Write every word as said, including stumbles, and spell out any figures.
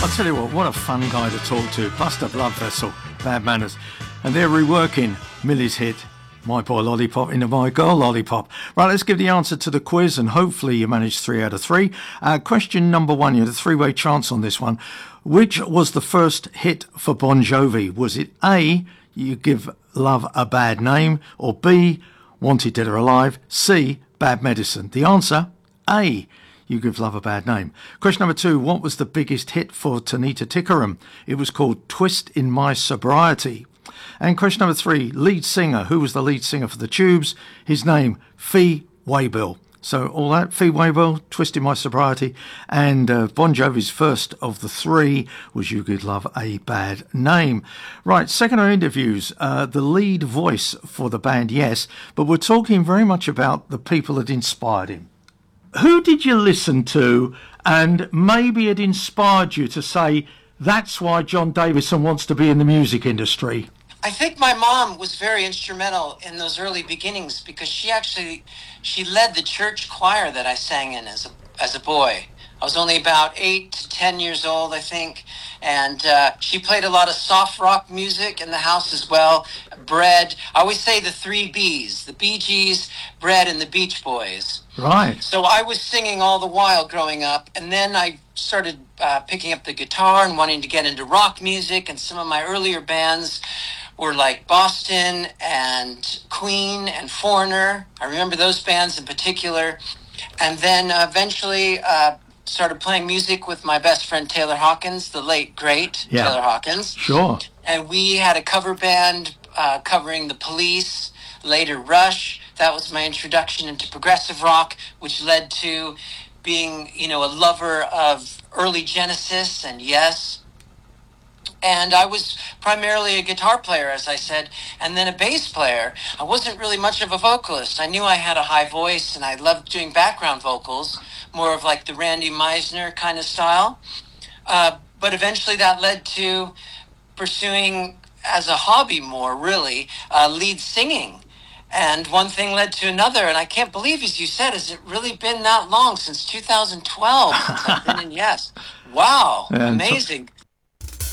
I'll tell you what, what a fun guy to talk to. Buster Bloodvessel, Bad Manners. And they're reworking Millie's hit, My Boy Lollipop, into My Girl Lollipop. Right, let's give the answer to the quiz, and hopefully you managed three out of three. Uh, question number one, you had a three-way chance on this one. Which was the first hit for Bon Jovi? Was it A, You Give Love a Bad Name, or B, Wanted Dead or Alive, C, Bad Medicine? The answer, A, You Give Love a Bad Name. Question number two, what was the biggest hit for Tanita Tikaram? It was called Twist in My Sobriety. And question number three, lead singer. Who was the lead singer for the Tubes? His name, Fee Waybill. So all that, Fee Waybill, Twist in My Sobriety, and uh, Bon Jovi's first of the three was You Give Love a Bad Name. Right, second our interviews, uh, the lead voice for the band, yes, but we're talking very much about the people that inspired him. Who did you listen to and maybe it inspired you to say, that's why John Davison wants to be in the music industry? I think my mom was very instrumental in those early beginnings because she actually, she led the church choir that I sang in as a, as a boy. I was only about eight to ten years old, I think, and uh, she played a lot of soft rock music in the house as well. Bread, I always say the three B's, the Bee Gees, Bread, and the Beach Boys. Right. So I was singing all the while growing up, and then I started uh, picking up the guitar and wanting to get into rock music, and some of my earlier bands were like Boston and Queen and Foreigner. I remember those bands in particular. And then uh, eventually uh, started playing music with my best friend Taylor Hawkins, the late, great yeah. Taylor Hawkins. Sure. And we had a cover band uh, covering The Police, later Rush. That was my introduction into progressive rock, which led to being, you know, a lover of early Genesis and Yes. And I was primarily a guitar player, as I said, and then a bass player. I wasn't really much of a vocalist. I knew I had a high voice, and I loved doing background vocals, more of like the Randy Meisner kind of style. Uh, but eventually that led to pursuing, as a hobby more, really, uh, lead singing. And one thing led to another, and I can't believe, as you said, has it really been that long, since two thousand twelve, since I've been in Yes. Wow, and amazing.